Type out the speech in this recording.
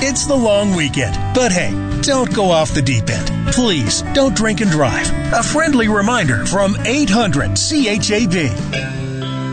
It's the long weekend, but hey, don't go off the deep end. Please don't drink and drive. A friendly reminder from 800 CHAB.